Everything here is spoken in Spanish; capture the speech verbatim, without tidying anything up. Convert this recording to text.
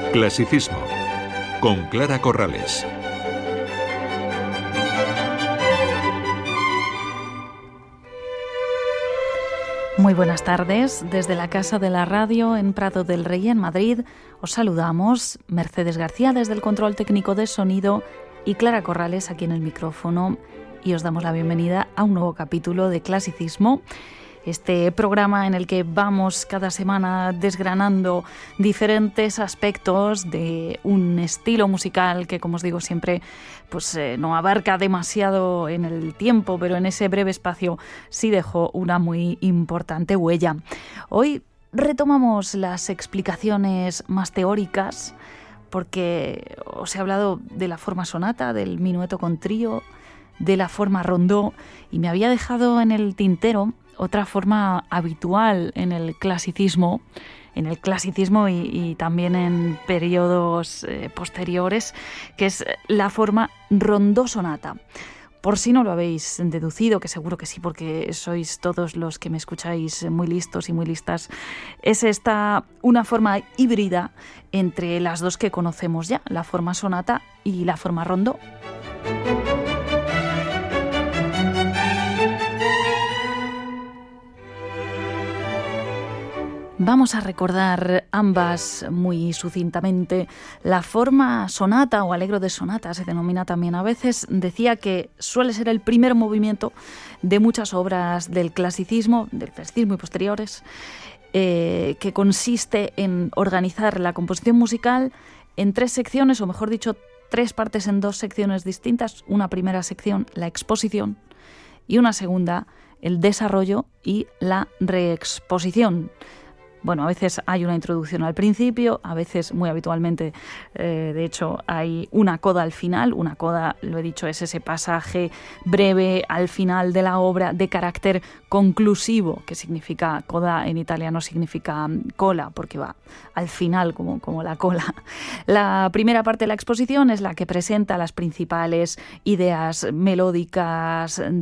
Clasicismo con Clara Corrales. Muy buenas tardes. Desde la Casa de la Radio en Prado del Rey, en Madrid, os saludamos Mercedes García desde el control técnico de sonido y Clara Corrales aquí en el micrófono, y os damos la bienvenida a un nuevo capítulo de Clasicismo, este programa en el que vamos cada semana desgranando diferentes aspectos de un estilo musical que, como os digo siempre, pues eh, no abarca demasiado en el tiempo, pero en ese breve espacio sí dejó una muy importante huella. Hoy retomamos las explicaciones más teóricas, porque os he hablado de la forma sonata, del minueto con trío, de la forma rondó, y me había dejado en el tintero otra forma habitual en el clasicismo, en el clasicismo y, y también en periodos eh, posteriores, que es la forma rondó sonata. Por si no lo habéis deducido, que seguro que sí, porque sois todos los que me escucháis muy listos y muy listas, es esta una forma híbrida entre las dos que conocemos ya, la forma sonata y la forma rondó. Vamos a recordar ambas muy sucintamente. La forma sonata o allegro de sonata se denomina también a veces. Decía que suele ser el primer movimiento de muchas obras del clasicismo, del clasicismo y posteriores, eh, que consiste en organizar la composición musical en tres secciones, o mejor dicho, tres partes en dos secciones distintas. Una primera sección, la exposición, y una segunda, el desarrollo y la reexposición. Bueno, a veces hay una introducción al principio, a veces, muy habitualmente, eh, de hecho, hay una coda al final. Una coda, lo he dicho, es ese pasaje breve al final de la obra de carácter conclusivo, que significa, coda en italiano significa cola, porque va al final como, como la cola. La primera parte de la exposición es la que presenta las principales ideas melódicas